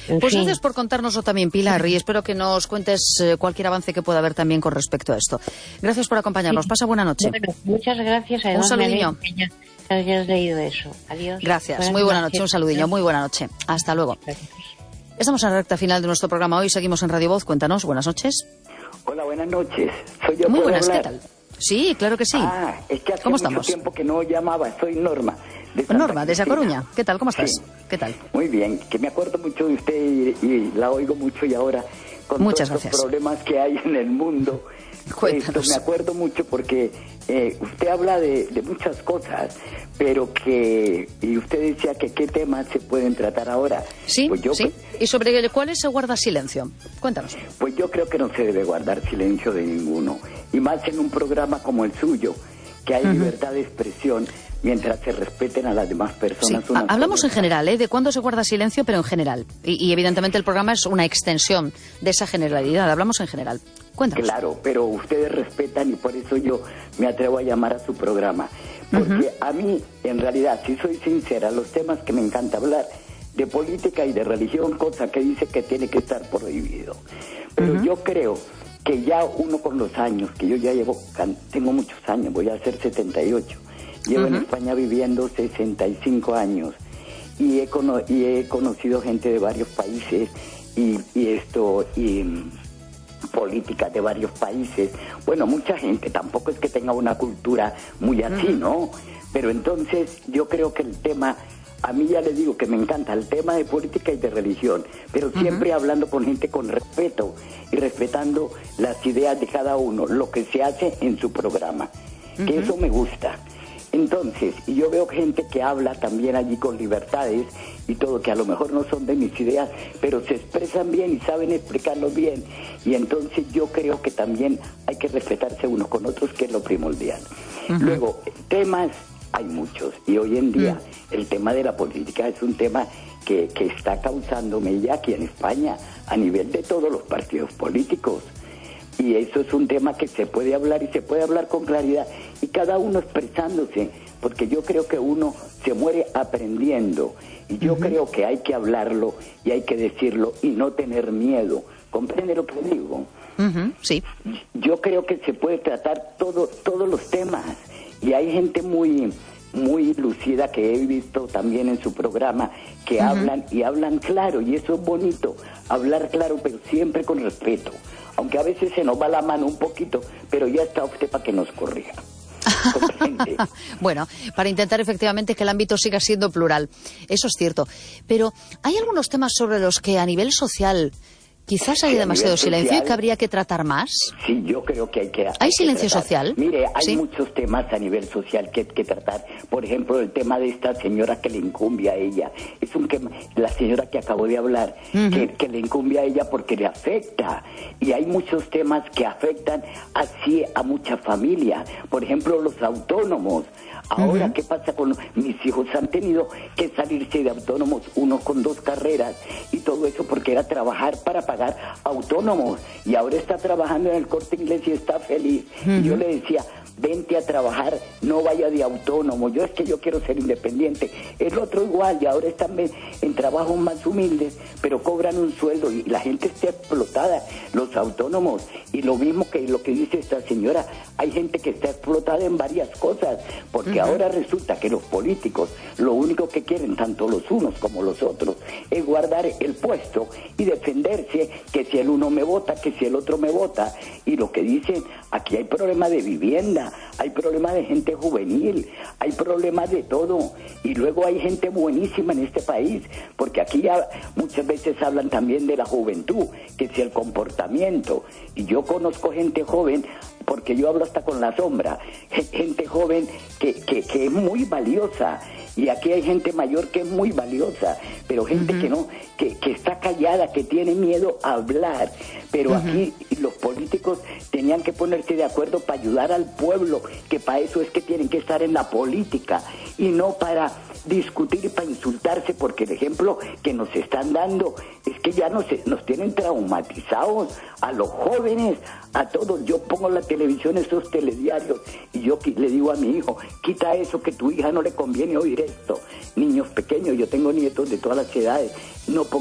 Pues gracias por contárnoslo también, Pilar, y espero que nos cuentes cualquier avance que pueda haber también con respecto a esto. Gracias por acompañarnos. Pasa buena noche. Bueno, muchas gracias. Un saludillo. Que hayas leído eso. Adiós. Gracias. Muy buena noche. Un saludillo. Muy buena noche. Hasta luego. Estamos en la recta final de nuestro programa. Hoy seguimos en Radio Voz. Cuéntanos. Buenas noches. Hola, buenas noches. Soy yo. Muy buenas. Hablar? ¿Qué tal? Sí, claro que sí. Es que hace ¿Cómo mucho estamos? tiempo que no llamaba. Soy Norma. Norma, desde A Coruña. ¿Qué tal? ¿Cómo estás? Sí. ¿Qué tal? Muy bien. Que me acuerdo mucho de usted y la oigo mucho y ahora con Muchas todos gracias. los problemas que hay en el mundo. Cuéntanos. Me acuerdo mucho porque usted habla de muchas cosas, pero y usted decía que qué temas se pueden tratar ahora. Sí, pues yo, sí. ¿Y sobre cuáles se guarda silencio? Cuéntanos. Pues yo creo que no se debe guardar silencio de ninguno, y más en un programa como el suyo, que hay libertad de expresión mientras se respeten a las demás personas. Sí. Hablamos en general, de cuándo se guarda silencio, pero en general. Y evidentemente el programa es una extensión de esa generalidad. Hablamos en general. Cuéntanos. Claro, pero ustedes respetan y por eso yo me atrevo a llamar a su programa. Porque a mí, en realidad, si soy sincera, los temas que me encanta hablar, de política y de religión, cosa que dice que tiene que estar prohibido. Pero yo creo que ya uno con los años, que yo ya tengo muchos años, voy a hacer 78, llevo en España viviendo 65 años y he conocido gente de varios países y políticas de varios países. Bueno, mucha gente, tampoco es que tenga una cultura muy así, ¿no? Pero entonces yo creo que el tema, a mí ya le digo que me encanta el tema de política y de religión, pero siempre hablando con gente con respeto y respetando las ideas de cada uno, lo que se hace en su programa, que eso me gusta. Entonces, y yo veo gente que habla también allí con libertades y todo, que a lo mejor no son de mis ideas, pero se expresan bien y saben explicarlo bien. Y entonces yo creo que también hay que respetarse unos con otros, que es lo primordial. Luego, temas hay muchos, y hoy en día el tema de la política es un tema que está causando mella aquí en España, a nivel de todos los partidos políticos. Y eso es un tema que se puede hablar, y se puede hablar con claridad, y cada uno expresándose, porque yo creo que uno se muere aprendiendo, y yo creo que hay que hablarlo y hay que decirlo y no tener miedo. ¿Comprende lo que digo? Sí. Yo creo que se puede tratar todos los temas, y hay gente muy lucida que he visto también en su programa, que hablan y hablan claro, y eso es bonito, hablar claro, pero siempre con respeto. Aunque a veces se nos va la mano un poquito, pero ya está usted para que nos corrija. Bueno, para intentar efectivamente que el ámbito siga siendo plural. Eso es cierto. Pero hay algunos temas sobre los que a nivel social quizás hay demasiado silencio y que habría que tratar más. Sí, yo creo que hay que... ¿Hay silencio social? Mire, hay muchos temas a nivel social que tratar. Por ejemplo, el tema de esta señora que le incumbe a ella. Es un tema, la señora que acabo de hablar, que le incumbe a ella porque le afecta. Y hay muchos temas que afectan así a mucha familia. Por ejemplo, los autónomos. Ahora, ¿qué pasa con mis hijos? Han tenido que salirse de autónomos, unos con 2 carreras y todo eso porque era trabajar para pagar autónomos. Y ahora está trabajando en el Corte Inglés y está feliz. Y yo le decía, vente a trabajar, no vaya de autónomo. Yo es que yo quiero ser independiente. El otro igual, y ahora están en trabajos más humildes, pero cobran un sueldo y la gente está explotada, los autónomos. Y lo mismo que lo que dice esta señora, hay gente que está explotada en varias cosas, porque ahora resulta que los políticos lo único que quieren, tanto los unos como los otros, es guardar el puesto y defenderse, que si el uno me vota, que si el otro me vota. Y lo que dicen, aquí hay problema de vivienda, hay problema de gente juvenil, hay problemas de todo. Y luego hay gente buenísima en este país, porque aquí ya muchas veces hablan también de la juventud, que si el comportamiento. Y yo conozco gente joven, porque yo hablo hasta con la sombra, gente joven que es muy valiosa, y aquí hay gente mayor que es muy valiosa, pero gente que no, que está callada, que tiene miedo a hablar. Pero aquí los políticos tenían que ponerse de acuerdo para ayudar al pueblo, que para eso es que tienen que estar en la política, y no para discutir y para insultarse, porque el ejemplo que nos están dando es que ya nos tienen traumatizados a los jóvenes, a todos. Yo pongo en la televisión esos telediarios y yo le digo a mi hijo, quita eso, que tu hija no le conviene oír esto. Niños pequeños, yo tengo nietos de todas las edades, no